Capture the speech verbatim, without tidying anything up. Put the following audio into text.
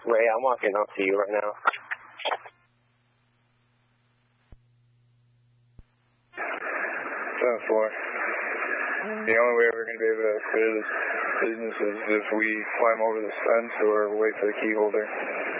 Ray, I'm walking up to you right now. seven four. The only way we're going to be able to clear this business is if we climb over this fence or wait for the key holder.